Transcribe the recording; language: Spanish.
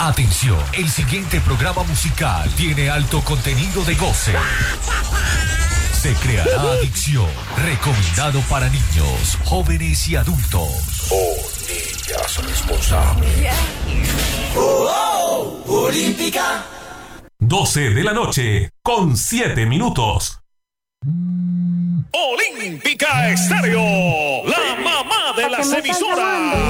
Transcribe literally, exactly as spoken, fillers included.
Atención, el siguiente programa musical tiene alto contenido de goce. Se creará adicción. Recomendado para niños, jóvenes y adultos. Oh, niñas responsables. Yeah. Oh, oh, Olímpica. doce de la noche, con siete minutos. Olímpica Estéreo, la mamá de las emisoras.